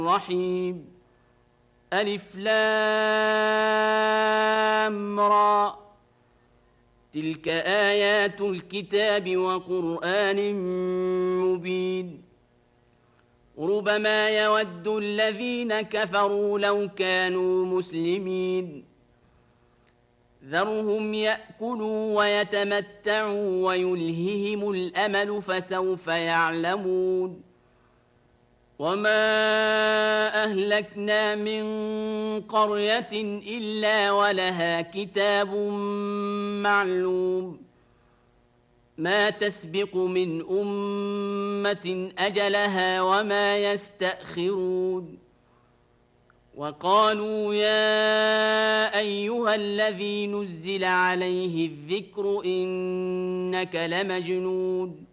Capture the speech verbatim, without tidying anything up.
الرحيم ألف لام را تلك آيات الكتاب وقرآن مبين ربما يود الذين كفروا لو كانوا مسلمين ذرهم يأكلوا ويتمتعوا ويلههم الأمل فسوف يعلمون وما أهلكنا من قرية إلا ولها كتاب معلوم ما تسبق من أمة أجلها وما يستأخرون وقالوا يا أيها الذي نزل عليه الذكر إنك لمجنون